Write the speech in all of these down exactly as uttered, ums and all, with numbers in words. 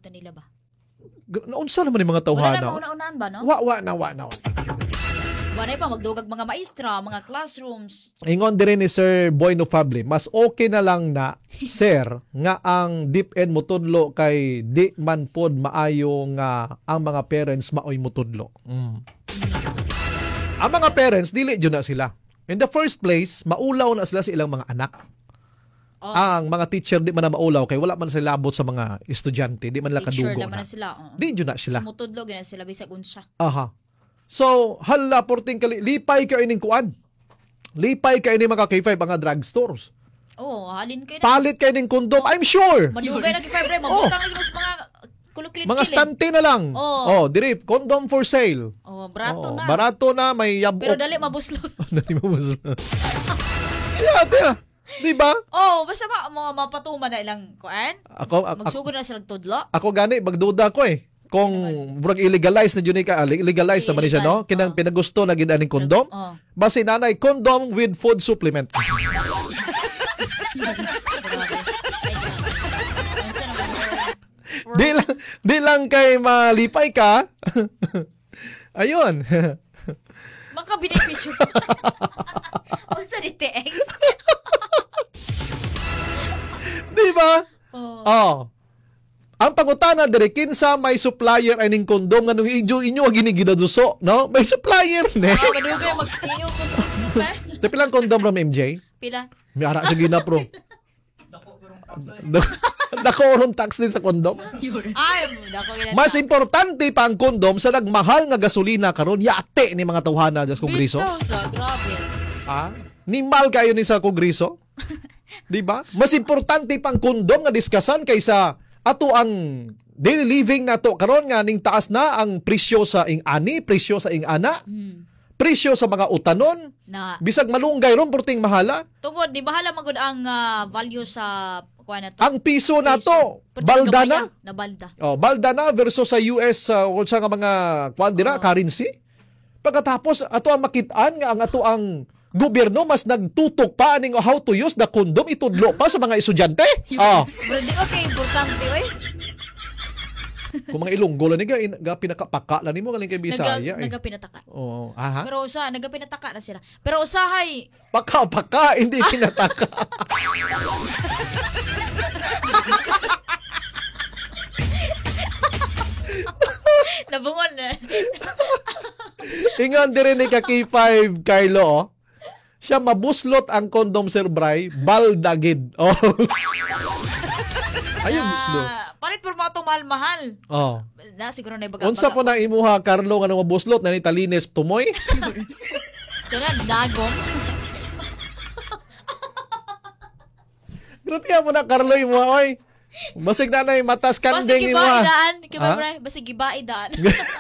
kanila ba? Naunsa naman yung mga Wala na tawhana? mauna-unahan ba, no? Wa, wa na, wa na. Wala pa, magdugag mga maestra, mga classrooms. Ingon din ni Sir Boy Nofable, mas okay na lang na, sir, nga ang DepEd mutudlo kay di man pod maayo nga ang mga parents maoy mutudlo. Mm. Ang mga parents, dili dyan na sila. In the first place, maulaw na sila sa ilang mga anak. Oh. Ang mga teacher di man na maulaw kay wala man sila labot sa mga estudyante, di man la Teacher kadugo naman na. na sila. Uh, Di dyan na sila. Sumutudlo, gina sila, bisag unsya. Aha. So, hala porting kali lipay ka ining kuan. Lipay ka ining mga K five mga drugstores. Oo, oh, halin kayo na. Palit ka ining kondom, I'm sure. Malugay na kifibre, Oh. mabutang oh. Mas mga kuluklit Mga stante na lang. Oh. Oh, diri, condom for sale. Oh, barato Oh, na. barato na, may yabok. Pero dali mabuslot. Dali mabuslot. Yeah, yeah. Di ba? Oh, basta ma mga mapatuman na ilang kuan. Ako, ako, Magsugod na silang tudlo. ako gani, magduda ko eh. Kung burag illegalize na yun ka, legalize naman niya, no? Kinang Oh. pinagusto na ginaning kondom. Oh. Basi nanay, condom with food supplement. di lang, di lang kay malipay ka. Ayun. Makabenepisyo. Unsa ni T X? Di ba? Oh. Oh. Ang pangutana dire kinsa may supplier aning kondom nga nung inyo inyo ginigidaduso, no? May supplier ne. Ah, madugay mag-skill ko sa Tapi lang kondom ram M J. pila. May ara sa gina pro. Dako ron tax din sa kondom. Ay, dako gina. Mas importante pa ang kondom sa nagmahal nga gasolina karon yate ni mga tawhana sa kongreso. Bitaw sa grabe. Ah, nimal kayo ni sa kongreso. Di ba? Mas importante pang kondom nga diskasan kaysa ato ang daily living nato karon nga ning taas na ang presyo sa ing ani, presyo sa ing ana, Hmm. presyo sa mga utanon, Na bisag malunggay ron porting mahala. tungod di bahala magud ang ah, value sa kuan na to. Ang piso nato, Pero balda gamaya, na. na balda. Oh, balda na versus sa U S uh, kung sa nga mga kuan dira, Oo. currency. Pagkatapos ato ang makit-an nga ang ato ang gobyerno mas nagtutok pa aning how to use the condom itudlo pa sa mga estudyante. Ah, Pero di okay importante oy. kung mga Ilonggo lang ni ga, in- ga pinakapaka lang nimo galing kay Bisaya. Naga, eh. naga pinataka. Oo, aha. Pero usa naga pinataka na sila. Pero usahay Paka paka hindi kinataka. nabungol na. Ingon dire ni ka K five Carlo. Oh. Siya mabuslot ang kondom Sir Bray, baldagid. Oh. Ayun buslo. Ah, palit por mga tong mahal-mahal. Oh. Na siguro na ibaga. Unsa po na imuha Carlo nga nang mabuslot na ni Talines tumoy? Kana dagom. Grabe mo na Carlo imuha oy. Basig na na matas Basta kandeng giba imuha. idaan, kiba Ha? bra, basta giba idaan.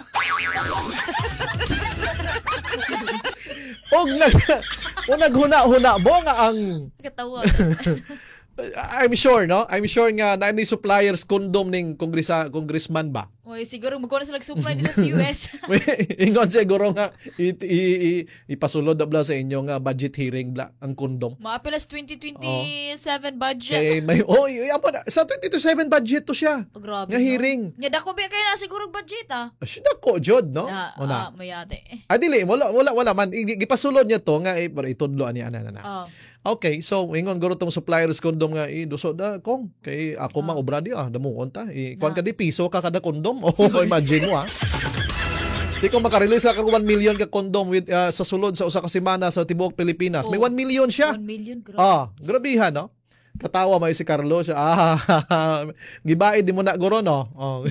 Og nag o naghuna-huna bo nga ang Katawa. I'm sure no? I'm sure nga na ni suppliers condom ning kongresa congressman ba. Oy, siguro magkuha na sila supply dito sa U S. Ingon siguro nga i- i- i- ipasulod na bla sa inyo nga budget hearing bla ang kondom. Maapilas twenty twenty-seven budget. Kay may oy amo na sa twenty twenty-seven budget to siya. Oh, grabe. Nga hearing. Nya dako ba kay na siguro budget ah. Asya ko jud no. Na, O na. ah, mayate. Ah, dili, wala, wala, wala man. I- Gipasulod niya to nga, eh, pero itudlo ani ana na na. Oh. Okay, so, ingon guro tong suppliers kondom nga, eh, duso da, kong. Kay ako Ah. ma, obra di, ah, damuon ta. Eh, kuan Na. ka di, piso ka kada kondom. Oh, imagine mo, ah. Di ko makarelease na ka one million ka kondom with, ah, sa sulod sa usa ka semana sa tibuok Pilipinas. May Oh. one million siya. one million, grabe. Ah, grabihan, no? Katawa may si Carlo siya. Ah, gibaid di mo na guro, no? Oh.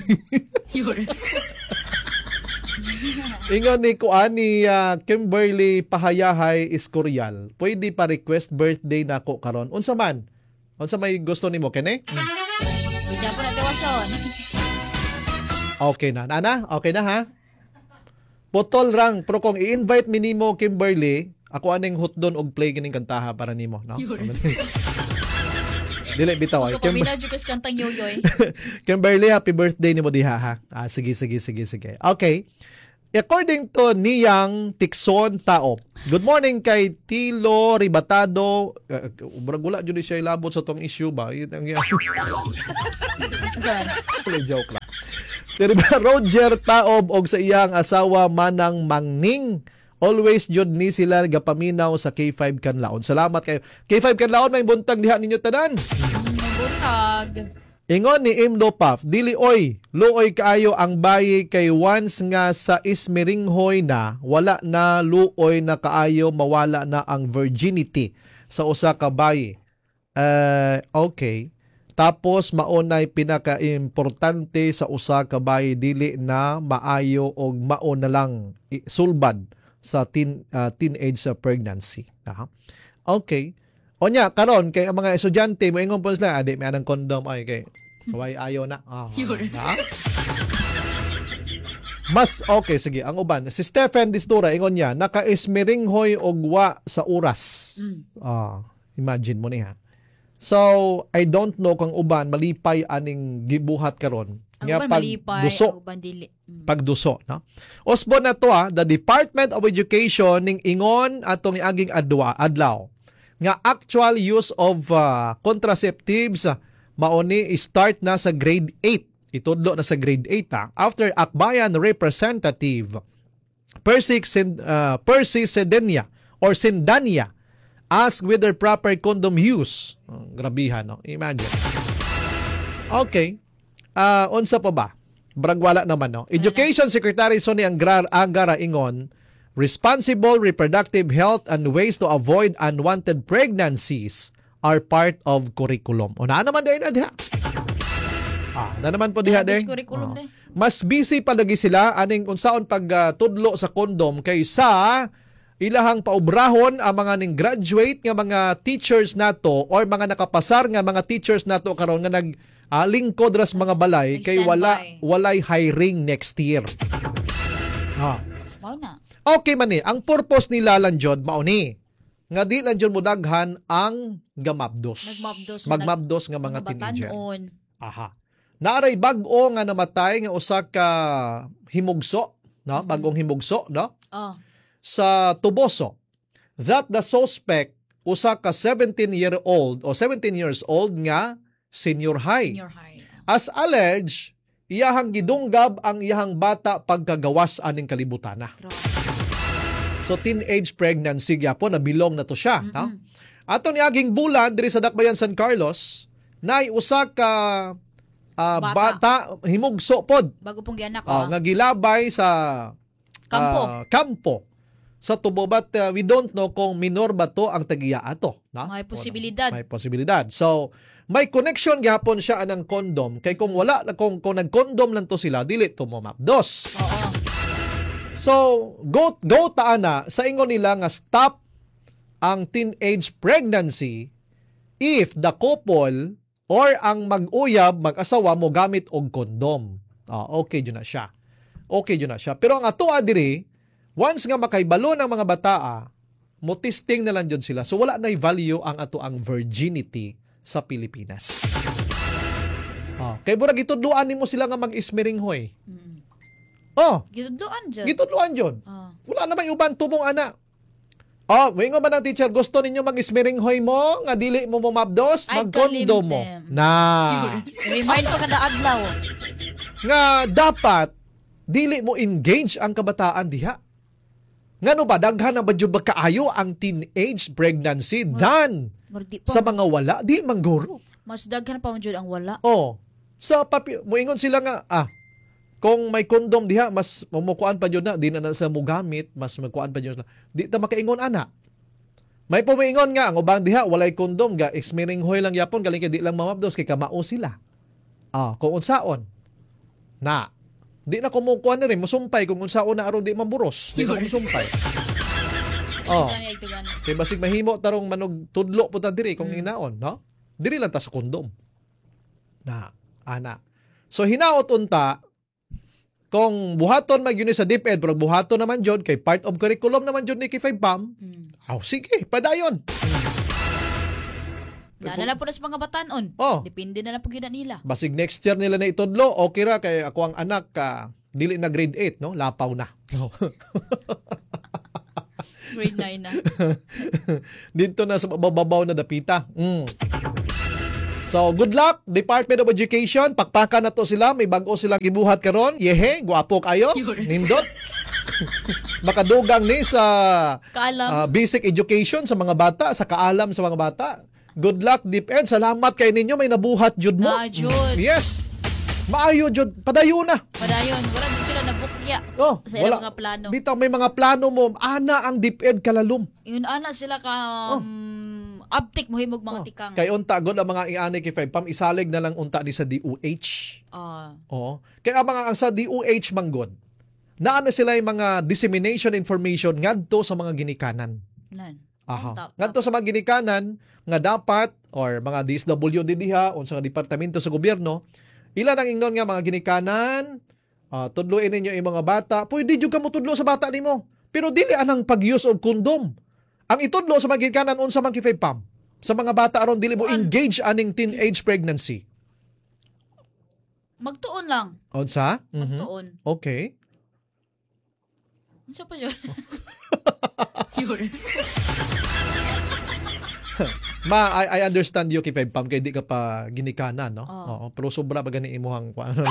Ingon ni Kuan ni ah, Kimberly Pahayahay Escorial. Pwede pa request birthday nako karon. Unsa man? Unsa may gusto nimo kene? Diyan po na tiwason. Okay na. Nana, okay na ha? Potol rang pero kung i-invite mi nimo Kimberly, ako aning hotdon og play kining kantaha para nimo, no? Dili bitaw ay. Kim- Magkapabina jugas kantang yoyoy. Kimberly, happy birthday nimo diha ha. Ah, sige sige sige sige. Okay. According to Niyang Tikson Taop, good morning kay Tilo Ribatado. Uh, Bragula jud siya ilabot sa tong issue ba? Yun ang Saan? joke lang. Diri ba Roger Taob og sa iyang asawa Manang Mangning. Always jud ni sila gapaminaw sa K five Kanlaon. Salamat kayo. K five Kanlaon may buntag diha ninyo tanan. May buntag. Ingon ni Imdo Paf, dili oy, luoy kaayo ang bayi kay once nga sa ismiringhoy na, wala na luoy na kaayo mawala na ang virginity sa usa ka bayi. Uh, okay. Tapos maunay pinaka-importante sa usa ka bayi dili na maayo og mao na lang sulbad sa teen, uh, teenage uh, pregnancy. Aha. Okay. Onya karon kay ang mga estudyante mo ingon po sila adi may anang condom ay kay way ayo na. Ah, na? Mas okay sige ang uban si Stephen Distura ingon niya naka-ismiringhoy og wa sa oras. Mm. Ah, imagine mo ni ha. So I don't know kung uban malipay aning gibuhat karon nga pag duso mm. pagduso no. Osbo na to ah, the Department of Education ning ingon atong niaging adwa adlaw nga actual use of uh, contraceptives uh, mauni start na sa grade eight. Itudlo na sa grade eight ha. After Akbayan Representative Percy, uh, Percy Sedenia or Sendania asked whether proper condom use. Oh, grabihan, no? Imagine. Okay. Uh, unsa pa ba? Bragwala naman, no? Education Secretary Sonny Angara, Angara ingon, responsible reproductive health and ways to avoid unwanted pregnancies are part of curriculum. O na naman din na diha. Ah, na naman po diha din. Curriculum Oh. Mas busy pa lagi sila aning unsaon pag uh, tudlo sa kondom kaysa ilahang paubrahon ang mga ning graduate nga mga teachers nato or mga nakapasar nga mga teachers nato karon nga nag uh, lingkod ras mga balay kay wala walay hiring next year. Ah. Mao na. Okay man ni, ang purpose nila lang jud mao ni nga di lang jud mudaghan ang gamabdos. Magmabdos. Magmabdos nga mga mga teenager. batanon. Aha. Naaray bag-o nga namatay nga usa ka himugso, no? Bagong himugso, no? Oh. Sa Tuboso. That the suspect usa ka seventeen-year-old o seventeen years old nga senior high. Senior high. As alleged, iyahang gidunggab ang iyahang bata pagkagawas aning kalibutan na. So teenage pregnancy gyapon na bilong na to siya, Mm-mm. no? Ato niaging bulan diri sa Dakbayan San Carlos, nay usa ka uh, bata. bata himugso pod. Bago pong gianak Uh, oh. nga gilabay sa Kampo. uh, kampo sa Tubo, but uh, we don't know kung minor ba to ang tagiya ato, no? May posibilidad. May posibilidad. So may connection gyapon siya anang condom kay kung wala kung kung nag-condom lang to sila dili to mo mapdos. Oo. So go go ta ana sa ingon nila nga stop ang teenage pregnancy if the couple or ang mag-uyab mag-asawa mo gamit og condom. Ah, okay jud na siya. Okay jud na siya. Pero ang atoa diri once nga makaibalo ng mga bataa, mo testing na lang jud sila. So wala nay value ang ato ang virginity sa Pilipinas. Ah, kay burag itudloan nimo sila nga mag-ismiringhoy. Mm. Oh, Gitudloan dyan. gitudloan jud. Oh. Wala namang uban tumong ana. Oh, wingo man ang teacher, gusto ninyo mag-ismiringhoy mo nga dili mo mo mabdos, Ay, mag-condom mo. kalimtem. Na. Remind pa kada adlaw. Nga dapat dili mo engage ang kabataan diha. Ngano ba daghan na ba jud ba kaayo ang teenage pregnancy dan Mardi pa. sa mga wala di mangguro. Mas daghan pa man jud ang wala. Oh, sa papi moingon sila nga ah kung may kondom diha mas mamukuan pa jud na di na, na sa mugamit mas magkuan pa jud na. Di ta makaingon ana. May pumiingon nga ang ubang diha walay kondom ga ismiringhoy lang yapon galing kay di lang mamabdos kay kamao sila. Ah, kung unsaon na di na kumukuha na rin, musumpay kung unsaon na aron di mamburos. Di na musumpay. Oh. Gani, ito gani. Kaya basig mahimo tarong manog tudlo po ta diri kung hinaon, no? Diri lang ta sa kondom. Na, ana. So hinaot unta, kung buhaton mag yun sa DepEd, pero buhaton naman jud kay part of curriculum naman jud ni K five P A M, Mm. aw sige, padayon. Na na lang po na sa mga batanon. Oh. Depende na lang po gina nila. Basig next year nila na itudlo, okay ra kay ako ang anak ka dili na grade eight, no? Lapaw na. No. Grade nine na. Dito na sa bababaw na dapita. Mm. So, good luck, Department of Education. Pakpakan na to sila. May bago silang gibuhat karon. Yehe, guwapo kayo. Nindot. Makadugang ni sa Kaalam. ah, basic education sa mga bata, sa kaalam sa mga bata. Good luck, DepEd. Salamat kay ninyo. May nabuhat, Jud mo. Na, Jud. Mm, Yes. Maayo, Jud. Padayo na. Padayon, wala din sila nabukya Oh, sa ilang mga plano. Bitaw, may mga plano mo. Ana ang DepEd kalalom. Yun, ana sila ka um, uptick mo himog mga Oh, tikang. Kay unta, god ang mga iani kay Five Pam, isalig na lang unta ni sa D O H. Ah, Oo. Kaya ang mga ang sa D O H manggod, naana sila yung mga dissemination information ngadto sa mga ginikanan. nan. Aha. Tap- Ngadto sa mga ginikanan nga dapat or mga D S W D diha unsa nga departamento sa gobyerno, ilan ang ingnon nga mga ginikanan, uh, tudloin ninyo yung mga bata, pwede jud ka mo tudlo sa bata nimo. Pero dili anang pag-use og kondom. Ang itudlo sa mga ginikanan unsa man kay Pam. Sa mga bata aron dili mo Kuan. engage aning teenage pregnancy. Magtuon lang. Unsa? Mhm. Magtuon. Okay. Unsa pa yun? Yun. Ma, I, I understand you kay Pam kay di ka pa ginikanan, no? Oo. Oo, pero sobra ba gani imuhang ano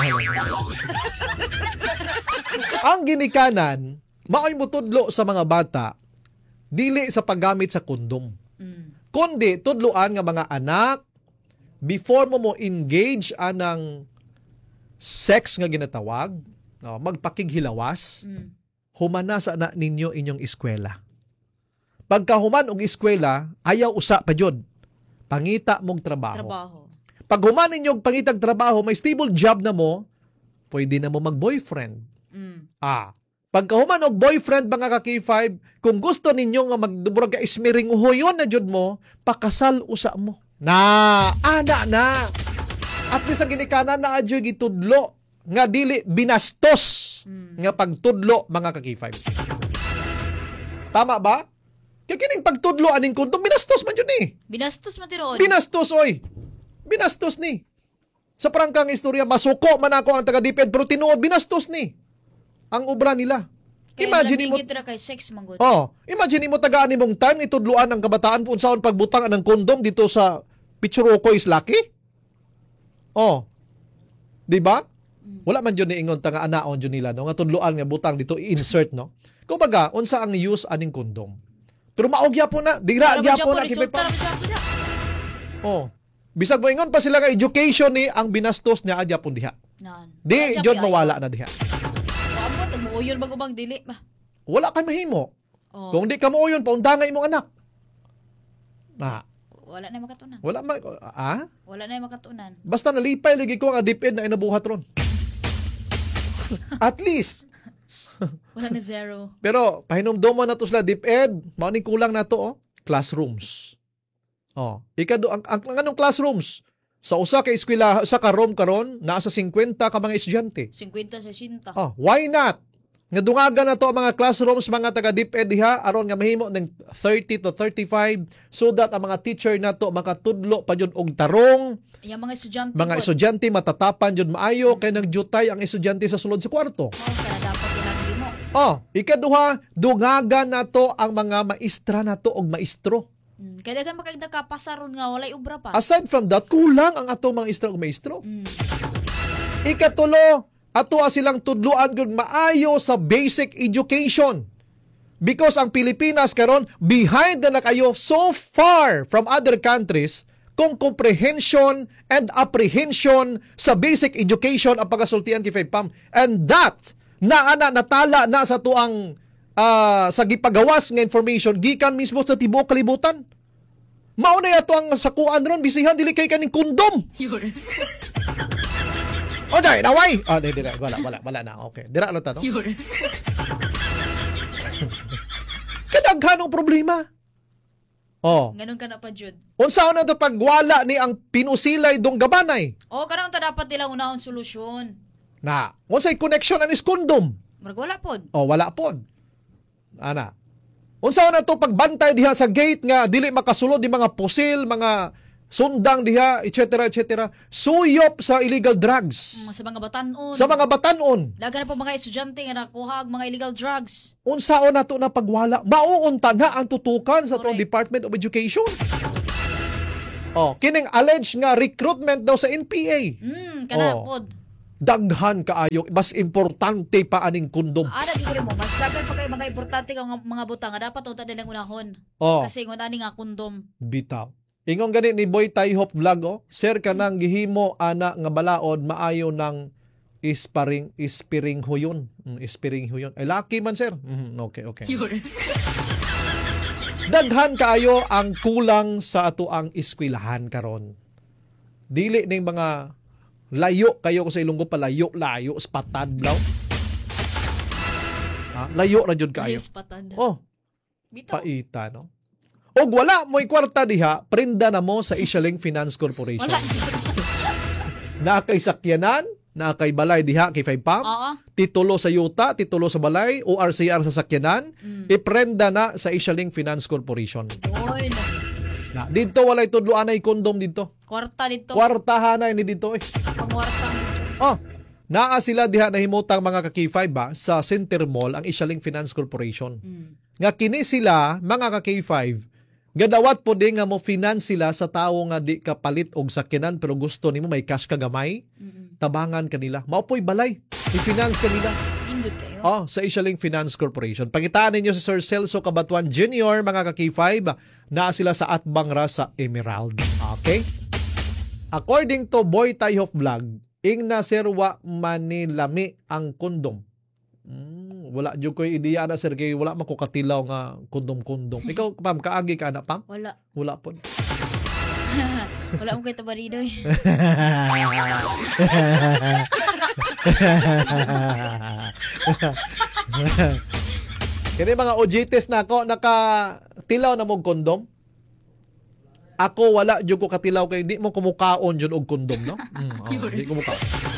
Ang ginikanan, maoy mutudlo sa mga bata dili sa paggamit sa kondom. Mm. Kundi tudloan nga mga anak before mo mo engage anang sex nga ginatawag, no, magpakighilawas, Mm. humana sa na ninyo inyong eskwela. Pagka human og eskwela, ayaw usa pa jud. Pangita mong trabaho. Trabaho. Pag human ninyo og pangitag trabaho, may stable job na mo, pwede na mo mag-boyfriend. Mm. Ah, pagka human og boyfriend mga ka K five, kung gusto ninyo nga magdubrog ka ismiring uhoyon na jud mo, pakasal usa mo. Na, ana na. At least ang ginikanan na adyo gitudlo nga dili binastos Mm. nga pagtudlo mga ka K five. Tama ba? Kaya kining pagtudlo aning kondom, binastos man yun eh. Binastos man tiroon. Binastos, oy. Binastos ni. Sa prangkang istorya, masuko man ako ang taga-DepEd, pero tinuod, binastos ni. Ang obra nila. Imagine mo, Kaya kay sex manggod. oh, imagine mo tagaan mong time, itudluan ang kabataan kung saan pagbutang ng kondom dito sa Pichuruco is lucky. Oh. Di ba? Wala man yun niingon taga anaon yun nila, no? Nga tudluan nga butang dito, i-insert, no? Kumbaga, unsa ang use aning kondom? Pero maugya po na, dira gya po na kibay pa. Oh. Bisag mo ingon pa sila ka education ni ang binastos niya adya pun diha. Nan. Di jud mawala na diha. Amot ang muuyon bag ubang dili ba. Wala kay mahimo. Oh. Kung di ka mo yun, paundangay imong anak. Na, Wala na makatunan. wala ma ah? Wala na makatunan. Basta nalipay lagi ko nga DepEd na inabuhat ron. At least. Wala na zero. Pero pahinumdom na to sila DepEd, mao ning kulang na to oh, classrooms. Oh, ikado ang, ang, ang anong classrooms? Sa usa ka eskwela, sa ka room karon, naa sa fifty ka mga estudyante. fifty sixty. Oh, why not? Nga dungaga na to ang mga classrooms mga taga DepEd diha aron nga mahimo ng thirty to thirty-five so that ang mga teacher na to makatudlo pa jud og tarong, Yang mga estudyante mga po, estudyante matatapan jud maayo kay nagjutay ang estudyante sa sulod sa kwarto. mao ka na dapat ilagi mo. Oh, ikaduha, dungaga na to ang mga maestra na to og maestro. Mm. Kaya dagan makagda ka pasaron nga walay ubra pa. Aside from that, kulang ang ato mga istra ug maestro. Mm. Ikatulo, ato silang tudluan gud maayo sa basic education. Because ang Pilipinas karon behind na kayo so far from other countries kung comprehension and apprehension sa basic education ang pagasultian kay Pam. And that na ana natala na sa tuang uh, sa gipagawas nga information gikan mismo sa tibuok kalibutan. Mao na yato ang sakuan ron bisihan dili kay kaning kondom. Yun. O dai, naway. Ah, di, di, di, wala, wala, wala na. Okay. Dira lang tanong. Yun. Kadaghanong problema. Oh. Ganun ka na pa, Jud. Unsaon na to pagwala ni ang pinusilay dong gabanay? O, karon ta dapat nilang unahon solusyon. Na, unsay connection anis kondom? Marag wala pod. Oh, wala pod. Ana. Unsaon na to pagbantay diha sa gate nga dili makasulod di mga pusil, mga sundang diha, et cetera et cetera. Suyop sa illegal drugs. Mm, Sa mga batanon. Sa mga batanon. Dagan na po mga estudyante nga nakuha ang mga illegal drugs. Unsaon na to na pagwala? Mauunta na ang tutukan sa tong Correct. Department of Education. Oh, kining alleged nga recruitment daw sa N P A. Hmm, kana Oh. pod. Daghan kaayo, mas importante pa aning kondom. Ana di mo mas dagan pa kay mga importante ka nga mga butang nga dapat unta din ang unahon. Oh, Kasi ngun ani nga kondom. bitaw. Ingon gani ni Boy Taihop vlog oh, sir kanang gihimo ana nga balaod maayo ng isparing ispiring huyon. Mm, ispiring huyon. Ay lucky man sir. Mhm, okay, okay. Daghan kaayo ang kulang sa ato ang eskwelahan karon. Dili ning mga layo kayo ko sa Ilonggo palayo layo spatad blaw. Ha? Layo ra jud kayo. Ayos patad. Oh, Bitaw. paita no. Og wala mo'y kwarta diha, prenda na mo sa Ishaling Finance Corporation. Wala. Na kay sakyanan, na kay balay diha kay five pam, Oo. titulo sa yuta, titulo sa balay, O R C R sa sakyanan, Mm. iprenda na sa Ishaling Finance Corporation. Oy, na. Na dito walay tudloan ay kondom dito. Kwarta dito. Kwartahan na ini dito eh. Kwarta. Oh, naa sila diha nahimutang mga ka-K five ba sa Center Mall ang Ishaling Finance Corporation. Mm. Nga kini sila mga ka-K five gadawat po din nga mo finance sila sa tawo nga di ka palit og sakyanan pero gusto nimo may cash ka gamay, Mm. tabangan kanila. Maupoy balay, i-finance kanila. Indot kayo. Oh, sa Ishaling Finance Corporation. Pakitaan ninyo si Sir Celso Cabatuan Junior mga ka-K five, na sila sa Atbang Ra sa Emerald. Okay? According to Boy Taihop Vlog, ing na serwa manilami ang kondom. Mm, wala jud koy ideya na sir kay wala man ko katilaw nga kondom-kondom. Ikaw pam kaagi ka na pam? Wala. Wala po. Wala mo kay tabarido. Eh. Kini mga O J Ts na ako nakatilaw na mong kondom. Ako wala jud ko katilaw kay di mo kumukaon jud og kondom no. Mm, oh, di kumuka.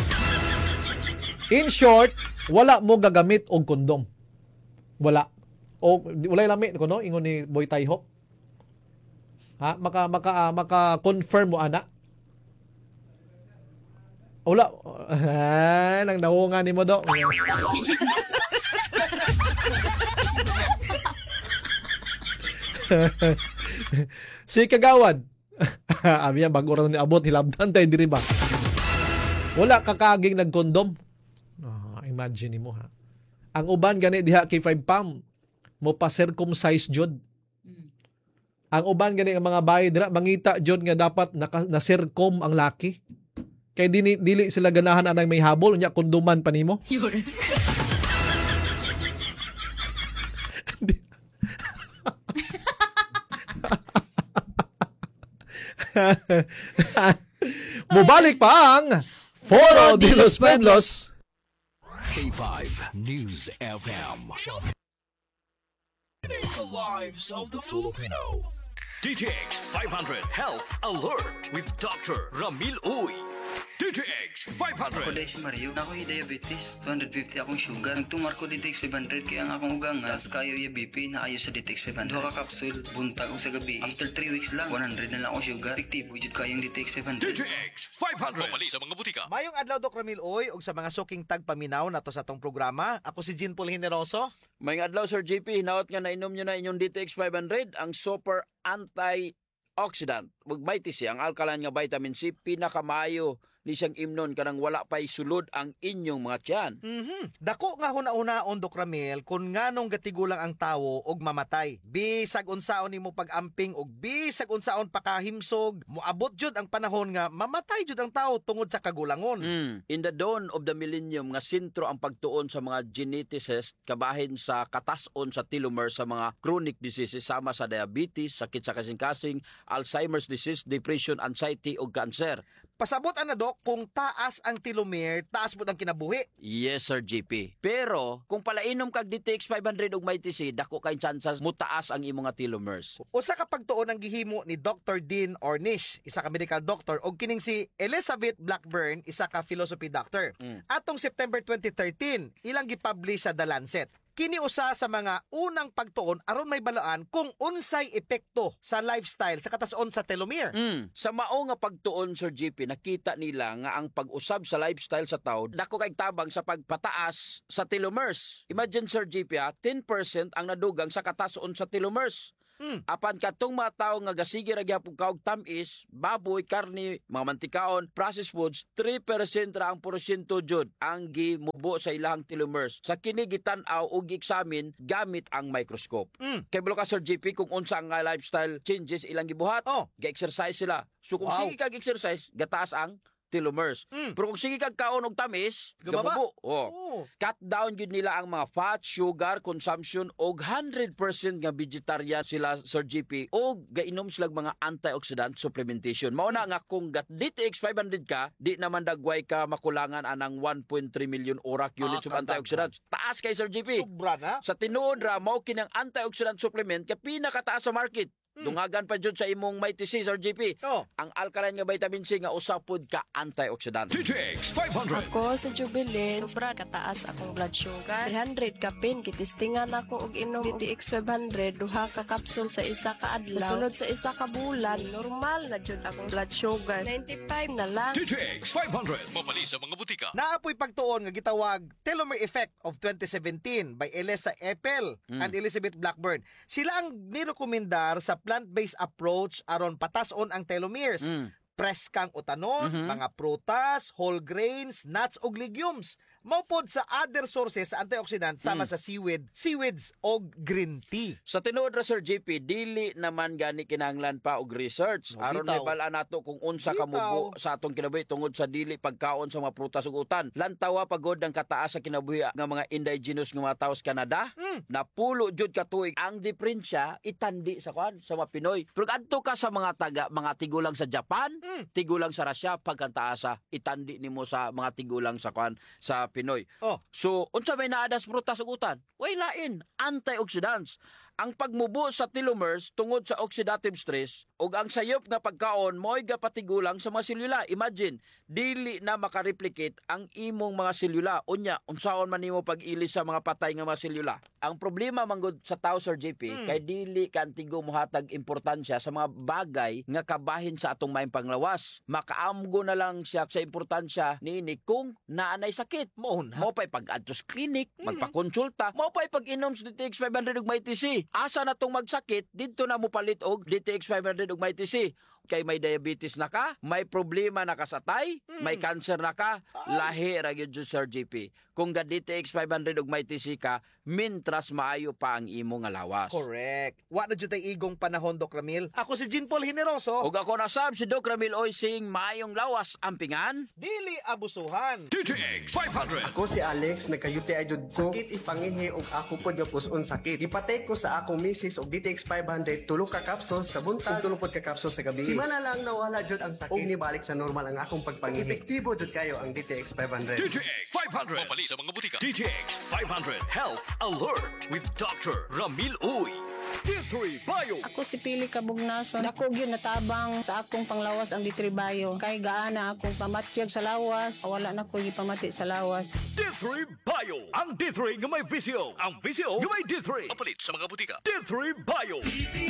In short, wala mo gagamit og kondom. Wala. O wala lami ko no ingon ni Boy Taihop. Ha, maka maka uh, maka confirm mo ana. Wala. Ah, nang nawungan nimo do. Si Kagawad. Abi yan, bago rin ni abot, hilabdan tayo diri ba? Wala kakaging nagkondom. Ah, imagine mo ha. Ang uban gani diha kay five pam, mo pa circumcise jud. Mm. Ang uban gani ang mga bayi dira mangita jud nga dapat naka, na circum ang laki. Kay dili dili sila ganahan anang may habol unya kondoman pa nimo. Mubalik pa ang Foro de los Pueblos. K five News F M. The lives of the Filipino. D T X five hundred Health Alert with Doctor Ramil Uy. D T X five Ako hundred. dahil si Mario, na ako'y diabetes, two fifty akong sugar. Nagtumar ko D T X five hundred, kaya ang akong ugangas, kayo yung B P na ayos sa D T X five hundred. Duha ka kapsul, buntag o sa gabi. After three weeks lang, one hundred na lang akong sugar. Epektibo, jud kayong D T X five hundred. D T X five hundred. Mamali sa mga butika. Mayong adlaw Doc Ramil Oy ug sa mga suking tagpaminaw nato sa atong programa. Ako si Jean Paul Generoso. May adlaw Sir J P, hinaot nga nainom nyo na inyong D T X five hundred, ang super antioxidant. Magbaiti siya, ang alkaline nga vitamin C, pinakamaayo ni siyang imnon kanang wala pa'y sulod ang inyong mga tiyan. Mhm. Dako nga huna-una on Doc Ramil kun nganong gatigulang ang tawo og mamatay. Bisag unsaon nimo pag-amping og bisag unsaon pakahimsog, moabot jud ang panahon nga mamatay jud ang tawo tungod sa kagulangon. Mm. In the dawn of the millennium, nga sentro ang pagtuon sa mga geneticists kabahin sa katason sa telomere sa mga chronic diseases sama sa diabetes, sakit sa kasing-kasing, Alzheimer's disease, depression, anxiety ug cancer. Pasabot ana Doc kung taas ang telomere, taas pud ang kinabuhi. Yes, Sir J P. Pero, kung palainom kag D T X five hundred ug may T C, dako kay chances mutaas ang imong nga telomeres. Usa ka pagtuon ang gihimo ni Doctor Dean Ornish, isa ka medical doctor, og kining si Elizabeth Blackburn, isa ka philosophy doctor. Mm. Atong September twenty thirteen, ilang gipublish sa The Lancet. Kini usa sa mga unang pagtuon aron may balaan kung unsay epekto sa lifestyle sa katason sa telomere. Mm. Sa mao nga pagtuon, Sir J P, nakita nila nga ang pag-usab sa lifestyle sa tao dako kay tabang sa pagpataas sa telomeres. Imagine, Sir J P, ha, ten percent ang nadugang sa katason sa telomeres. Mm. Apan katong mga tawo nga gasige ra gyapon kaog tamis, baboy, karni, mga mantikaon, processed foods, three percent ra ang porsyento jud ang gimubo sa ilang telomeres. Sa kini gitan-aw ug gi-examine gamit ang microscope. Mm. Kay bulo ka Sir J P kung unsa nga lifestyle changes ilang gibuhat, Oh. ga-exercise sila. So kung Wow. sige kag exercise, gataas ang telomeres. Mm. Pero kung sige kag kaon og tamis, Gababa. gabubo. Oh. Oh. Cut down yun nila ang mga fat, sugar, consumption og one hundred percent nga vegetarian sila Sir G P og gainom sila mga antioxidant supplementation. Mao na nga kung gat D T X five hundred ka, di naman dagway ka makulangan anang one point three million orak units Ah, of antioxidants. Taas kay Sir G P. Sobra na. Sa tinuod ra mao kinang antioxidant supplement kay pinakataas sa market. Dungagan pa jud sa imong mighty C Sir G P. Oh. Ang alkaline nga vitamin C nga usapod ka antioxidant. D T X five hundred. Ako sa Jubilin, sobra kataas akong blood sugar. three hundred ka pin, kitistingan ako og inom D T X five hundred, duha ka kapsul sa isa ka adlaw. Sunod sa isa ka bulan, normal na jud akong blood sugar. ninety-five na lang. D T X five hundred. Mapali sa mga butika. Naapoy pagtuon nga gitawag Telomere Effect of twenty seventeen by Elisa Eppel and Elizabeth Blackburn. Sila ang nirekomendar sa plant-based approach aron patason ang telomeres. Mm. Preskang utanon, mga prutas, whole grains, nuts ug legumes. Maupod sa other sources sa antioxidant sama sa seaweed, seaweeds o green tea. Sa tinuod ra Sir J P, dili naman gani kinahanglan pa og research. Oh, Aron bitaw. may bala nato kung unsa ka Bitaw. mubo sa atong kinabuhi tungod sa dili pagkaon sa mga prutas ug utan. Lantawa pagod ang kataas sa kinabuhi nga mga indigenous nga mga tawo sa Canada. Mm. Napulo jud ka tuig ang diferensya itandi sa kwan sa mga Pinoy. Pero adto ka sa mga taga mga tigulang sa Japan, Mm. tigulang sa Russia pagkantaas sa itandi nimo sa mga tigulang sa kwan sa Pinoy. Oh, So, unsa may naadas prutas ug utan? Way lain, antioxidants. Ang pagmubo sa telomeres tungod sa oxidative stress ug ang sayop nga pagkaon mo'y gapatigulang sa mga selula. Imagine, dili na makareplicate ang imong mga selula. Unya, unsaon man nimo pag-ilis sa mga patay nga mga selula? Ang problema manggod sa tao Sir J P, kay dili kantigo mohatag importansya sa mga bagay nga kabahin sa atong maayong panglawas. Makaamgo na lang siya sa importansya niini kung naanay sakit. mao na. Mo pa'y pag-adto sa klinik, magpakonsulta, mo pa'y pag-inom sa D T X five hundred ug mighty C. Asa na tong magsakit, dito na mo palit og D T X five hundred ug mighty C. Kay may diabetes na ka, may problema na ka sa tay, may cancer na ka, lahi ra gyud jud Sir J P. Kung ga D T X five hundred ug mighty C ka, mintras maayo pa ang imo nga lawas. Correct. Wa na jud tay igong panahon, Doc Ramil. Ako si Jean Paul Generoso. Ug ako na sab si Doc Ramil Oysing, maayong lawas ampingan. Dili abusuhan. D T X five hundred. Ako si Alex, nagka-U T I jud ko. Sakit ipangihi og ako pod nga puson sakit. Ipatay ko sa akong misis og D T X five hundred, tulo ka kapsul sa buntag, ug tulo pod ka kapsul sa gabi. Sima na lang nawala jud ang sakit. Og nibalik sa normal ang akong pagpangihi. Epektibo jud kayo ang D T X five hundred. D T X five hundred. Mapali sa mga butika. D T X five hundred Health Alert with Doctor Ramil Uy. D three Bio. Ako si Pili Kabugnason. Dako gyud natabang sa akong panglawas ang Ditribayo. Kay gaana akong pamatyag sa lawas, wala na ko gipamati sa lawas. D three Bio. Ang D three nga may visio. Ang visio nga may D three. Mapalit sa mga butika. D three Bio.